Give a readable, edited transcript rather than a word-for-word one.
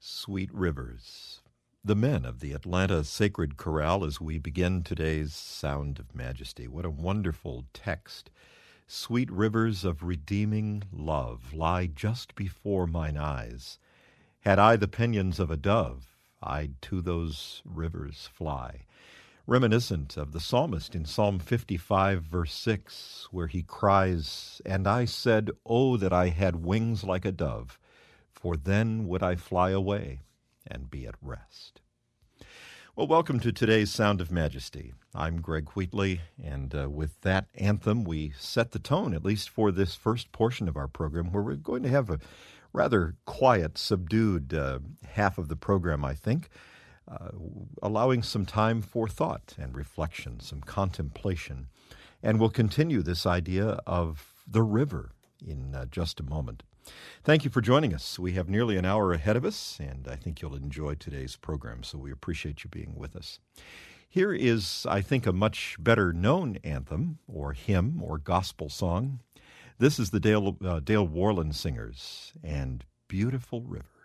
Sweet Rivers. The men of the Atlanta Sacred Chorale as we begin today's Sound of Majesty. What a wonderful text. Sweet rivers of redeeming love lie just before mine eyes. Had I the pinions of a dove, I'd to those rivers fly. Reminiscent of the psalmist in Psalm 55, verse 6, where he cries, "And I said, oh, that I had wings like a dove, for then would I fly away and be at rest." Well, welcome to today's Sound of Majesty. I'm Greg Wheatley, and with that anthem, we set the tone, at least for this first portion of our program, where we're going to have a rather quiet, subdued half of the program, I think, allowing some time for thought and reflection, some contemplation. And we'll continue this idea of the river in just a moment. Thank you for joining us. We have nearly an hour ahead of us, and I think you'll enjoy today's program, so we appreciate you being with us. Here is, I think, a much better known anthem, or hymn, or gospel song. This is the Dale Worland Singers and Beautiful River.